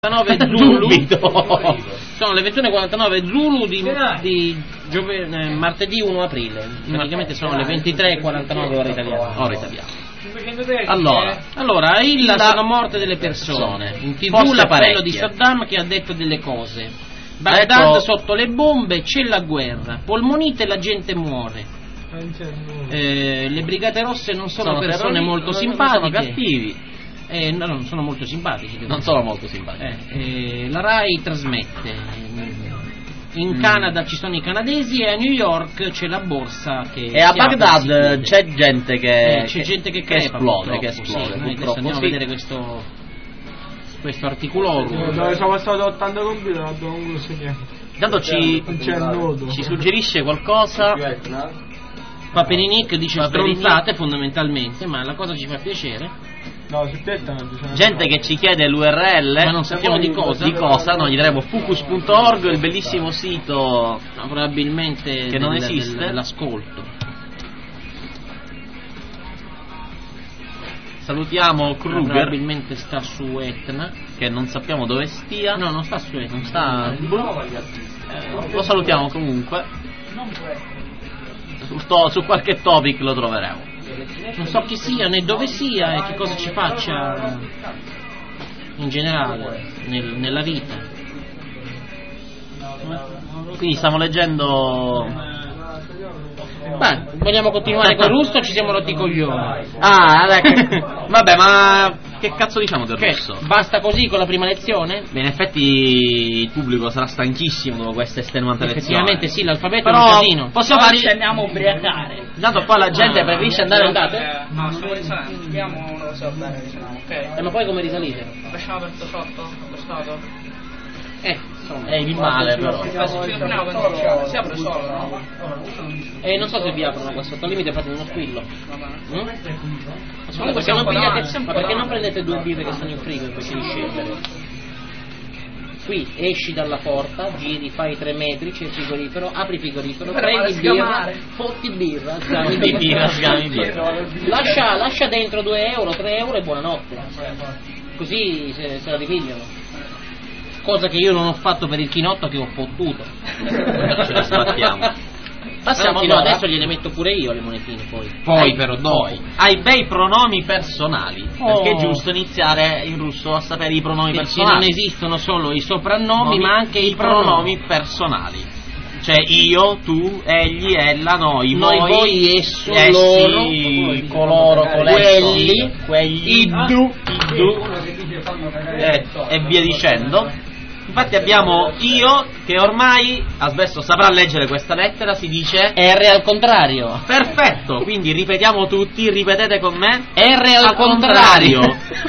Zulu. Sono le 21:49 Zulu di martedì 1 aprile. Praticamente sono le 23:49 ora italiana. Allora, Illa sono morte delle persone. In TV l'appello di Saddam che ha detto delle cose. Baghdad sotto le bombe, c'è la guerra. Polmonite, la gente muore. Le Brigate Rosse non sono persone molto simpatiche. Sono cattivi. No, non sono molto simpatici. Non sono molto simpatici. La Rai trasmette. In Canada ci sono i canadesi e a New York c'è la borsa che. E a Baghdad c'è gente che. C'è gente che esplode. Sì, noi adesso andiamo a vedere questo articolorum. Dove siamo stati 80 computer non abbiamo segnato. Intanto ci suggerisce qualcosa. Paperinic dice stronzate fondamentalmente, ma la cosa ci fa piacere. No, gente che ci chiede l'URL, ma non sappiamo di cosa. No, gli daremo fucus.org, il bellissimo sito probabilmente che non esiste, dell'ascolto. Salutiamo Kruger, probabilmente sta su Etna, che non sappiamo dove stia. No, non sta su Etna, non sta. Lo salutiamo comunque. Su qualche topic lo troveremo. Non so chi sia né dove sia e che cosa ci faccia in generale nella vita. Quindi stiamo leggendo. Beh, vogliamo continuare con Russo o ci siamo rotti i coglioni? Vabbè, ma che cazzo diciamo del Russo? Basta così con la prima lezione? Beh, in effetti il pubblico sarà stanchissimo dopo questa estenuante lezione. Effettivamente sì, l'alfabeto però è un casino. Possiamo fare. Ci andiamo a ubriacare. Intanto poi la gente preferisce andare. Andate? No, solo risalendo. Andiamo, non lo so bene, diciamo, ok? Ma poi come risalite? Lasciamo aperto sotto, lo stato. Insomma. È il male però. Si apre solo, no? Non so se vi aprono qua sotto, al limite fate uno squillo. Comunque perché non prendete due birre che sono in frigo invece di scendere? Qui esci dalla porta, giri, fai 3 metri, c'è il frigorifero, apri il frigorifero, prendi birra, fotti birra, sgami birra. Lascia dentro 2 euro, 3 euro e buonanotte. Così se la ripigliano. Cosa che io non ho fatto per il chinotto che ho fottuto. Ce la sbattiamo. Passiamo adesso gliene metto pure io le monetine poi però dopo ai bei pronomi personali, perché è giusto iniziare in russo a sapere i pronomi personali. Non esistono solo i soprannomi ma anche i pronomi personali. Cioè io, tu, egli, ella, noi, voi, esso, essi, coloro, quelli, iddu, e via dicendo. Infatti abbiamo io che ormai adesso saprà leggere questa lettera, si dice R al contrario. Perfetto, quindi ripetiamo tutti, ripetete con me R al contrario.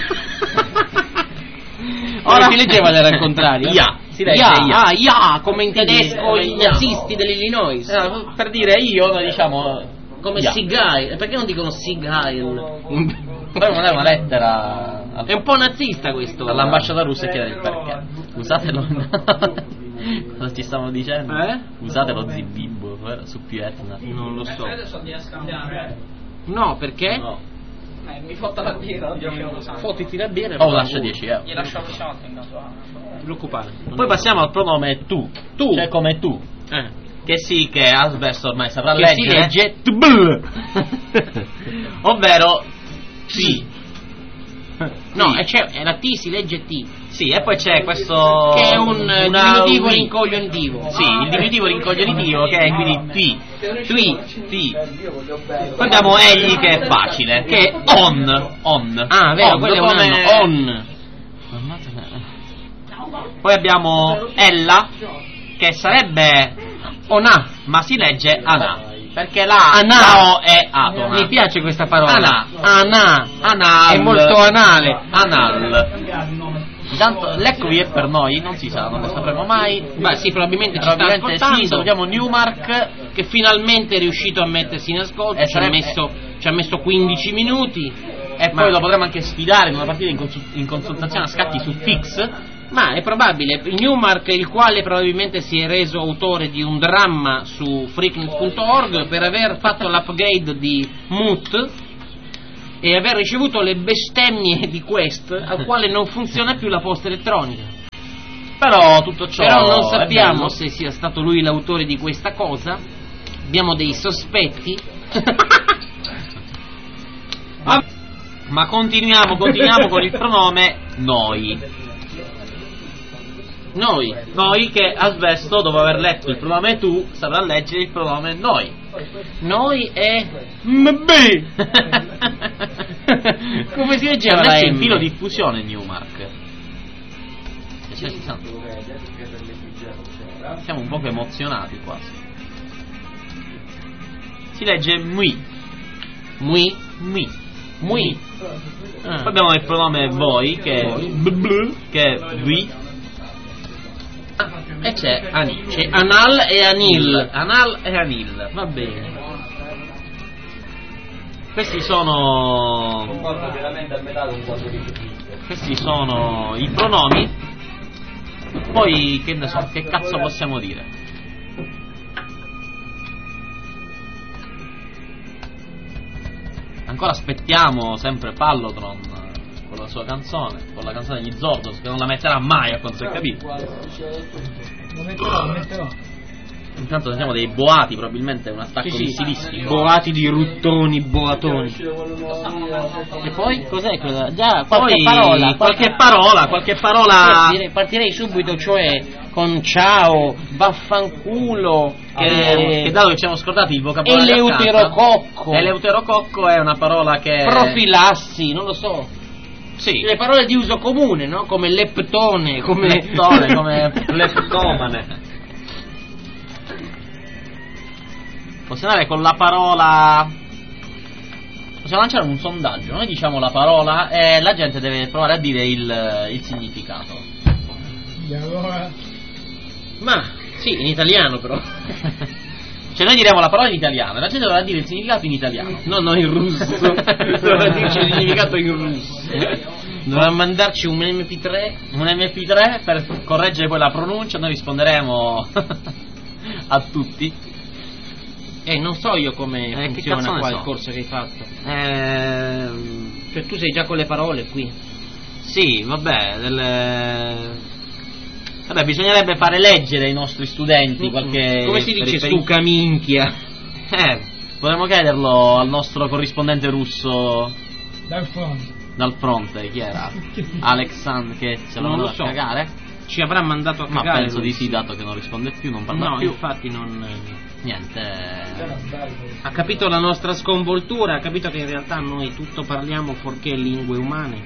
Ora si leggeva l'R al contrario? Ya, si legge ya, come in tedesco i nazisti dell'Illinois. Per dire io, noi diciamo come Sigail. Perché non dicono Sigail? Poi non è una lettera. È un po' nazista questo. All'ambasciata russa e chiede il perché. Usatelo. Cosa ci stiamo dicendo? Usate lo zibibbo su più Etna. Non lo so. Adesso devi scambiare. No, perché? No. Mi fotta la birra. Fottiti la birra. Lascia 10 euro. Gli lascio 18 in caso. Non ti preoccupare. Poi passiamo al pronome tu. Cioè come tu. Che sì, che Asbest ormai saprà leggere. Si legge ovvero sì. No, la T si legge T. Sì, e poi c'è questo che è un diminutivo rincoglionitivo. Sì, il diminutivo rincoglionitivo che è quindi T. Poi abbiamo egli che è facile, che è on. Ah, vero, quello è un anno. On. Poi abbiamo ella che sarebbe ona, ma si legge ana. Perché la O è atona. Mi piace questa parola. Anal. È molto anale. Anal. Intanto l'eccovi è per noi, non si sa, non lo sapremo mai. Beh sì, probabilmente ci sta ascoltando. Sì, salutiamo Newmark che finalmente è riuscito a mettersi in ascolto. Ci ha messo 15 minuti. E poi lo potremo anche sfidare in una partita in consultazione a scatti su Fix. Ma è probabile, Newmark, il quale probabilmente si è reso autore di un dramma su freaknews.org per aver fatto l'upgrade di Moot e aver ricevuto le bestemmie di Quest, al quale non funziona più la posta elettronica. Però tutto ciò Però non è sappiamo bello. se sia stato lui l'autore di questa cosa. Abbiamo dei sospetti. Ma continuiamo con il pronome noi. Noi che a Svesto, dopo aver letto il pronome tu, saprà leggere il pronome noi. Noi è MB. come si C'è leggeva la adesso in M? filo diffusione Newmark. Siamo un poco emozionati quasi. Si legge MUI. Mui? MUI. Mui. Poi abbiamo il pronome voi che è vi. E c'è Anil. C'è Anal e Anil. Anal e Anil. Va bene. Questi sono i pronomi. Poi che ne so, che cazzo possiamo dire? Ancora aspettiamo sempre Pallotron con la sua canzone, con la canzone degli Zordos, che non la metterà mai, a quanto si è capito. Lo metterò. Intanto sentiamo dei boati, probabilmente un attacco missilistico. Boati di ruttoni, boatoni. E poi cos'è quella? Già, qualche parola. Qualche parola. Partirei subito, cioè con ciao, vaffanculo, Che dato che ci siamo scordati il vocabolario. eleuterococco. Eleuterococco è una parola che. Profilassi, non lo so. Sì. Le parole di uso comune, no? Come leptone, come Leptone, come leptomane. Possiamo andare con la parola. Possiamo lanciare un sondaggio. Noi diciamo la parola e la gente deve provare a dire il significato. Ma sì, in italiano però. Cioè noi diremo la parola in italiano e la gente dovrà dire il significato in italiano. No, in russo. Dovrà dirci il significato in russo. Dovrà mandarci un MP3. Un MP3 per correggere poi la pronuncia. Noi risponderemo a tutti. Non so io come che funziona cazzo ne qua so? il corso che hai fatto. Cioè tu sei già con le parole qui. Sì, vabbè, vabbè, bisognerebbe fare leggere ai nostri studenti qualche. Come si dice stuca minchia? Potremmo chiederlo al nostro corrispondente russo Dal fronte. chi era? Alexander, che se lo Non lo mandato so. a cagare? Ci avrà mandato a Ma cagare. penso di lui. sì, dato che non risponde più, non parla No, più. infatti non. Niente. Ha capito la nostra sconvoltura, ha capito che in realtà noi tutto parliamo fuorché lingue umane.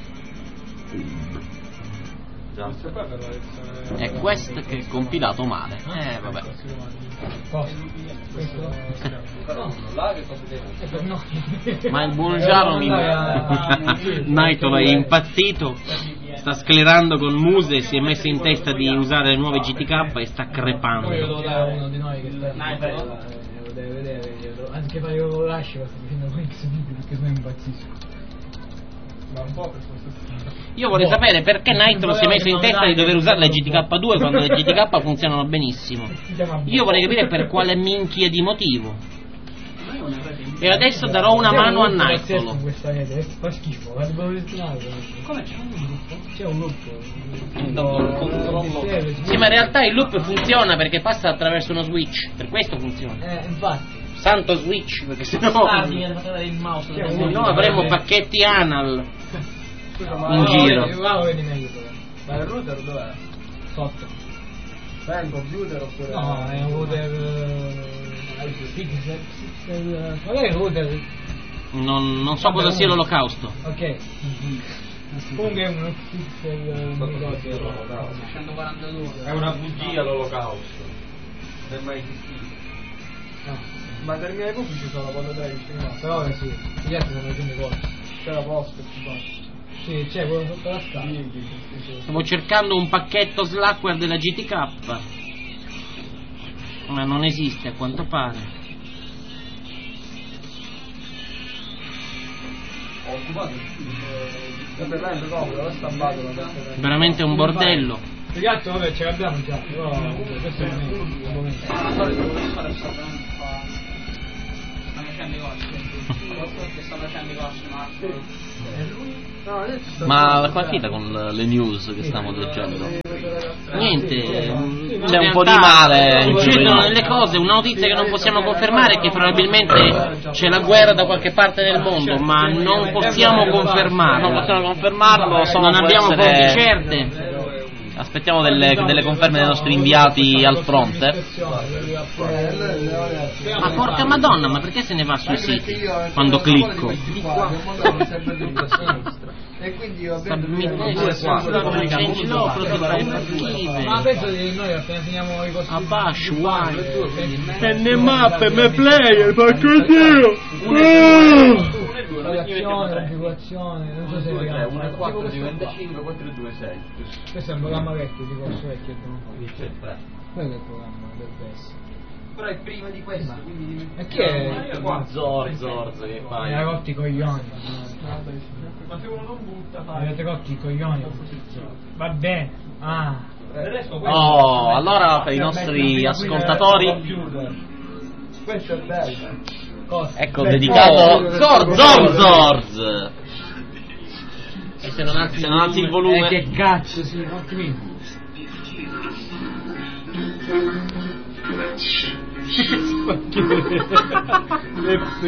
È questo che è compilato male. Vabbè. Ma il buon Jaro Naitolo è impazzito, sta sclerando con Muse, si è messo in testa di usare le nuove GTK e sta crepando. Poi io devo dare uno di noi che sta lo deve vedere, anche fare io lo lascio questo facendo questo video perché sennò impazzisco. Ma un po' per questo. Io vorrei sapere perché Nitro si è messo in testa di dover usare le GTK2 quando le GTK funzionano benissimo. Io vorrei capire per quale minchia di motivo. E adesso darò una mano a Nitro. Questa rete fa schifo, la devo registrare. Come c'è un gruppo? C'è un gruppo. Sì, ma in realtà il loop funziona perché passa attraverso uno switch, per questo funziona. Infatti. Santo switch, perché sennò il mouse. no avremmo pacchetti anal in giro. Là lo vedi meglio però. Ma il router dov'è? Sotto. È un computer oppure? No, è un router. Qual è il router? Non so cosa sia l'olocausto. Ok. Comunque è un pixel 142. È una bugia l'olocausto. Non è mai esistito. No. Ma terminai pubblici sono quando dai il cinema. Però sì, gli altri sono leggendo cose. C'è la posta e ci fa. Sì, c'è quello sotto la scala. Stavo cercando un pacchetto Slackware della GTK, ma non esiste a quanto pare. Ho occupato per rendo comodo, l'ho stampato. Veramente un bordello. Più che altro vabbè ce l'abbiamo già, però questo è un momento. Sta facendo i corsi, Ma la qua finita con le news che stiamo leggendo? niente, c'è un po' di male. Succedono delle cose, una notizia che non possiamo confermare è che probabilmente c'è la guerra da qualche parte nel mondo, ma non possiamo confermarlo. Non possiamo confermarlo, Non abbiamo fonti certe. Aspettiamo delle conferme dei nostri inviati al fronte. Ma porca madonna, ma perché se ne va sui siti quando clicco? E quindi io Ma penso che noi appena finiamo i corsi Abash, why? Ne mappe, me player, porco dio! reazione, configurazione, non so se è 1.4 diventa 5, 4.2.6. questo è un programma vecchio, di corso vecchio. Quello è il programma, dovrebbe essere. Però è prima di questo, quindi... E chi è? Zorz che fai? Mi ha rotti i coglioni. Ma se uno non butta, Mi avete rotti i coglioni. Va bene. Ah. Oh, allora per i nostri ascoltatori, Questo è bello. ecco dedicato Zorz. E se non alzi il volume. Che cazzo, sì, ottimi.